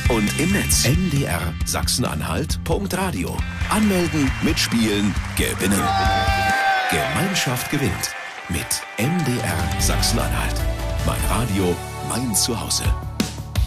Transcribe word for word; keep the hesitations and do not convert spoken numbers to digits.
und im Netz. N D R Sachsen-Anhalt Punkt Radio. Anmelden, mitspielen, gewinnen. Gemeinschaft gewinnt. Mit N D R Sachsen-Anhalt. Mein Radio, mein Zuhause.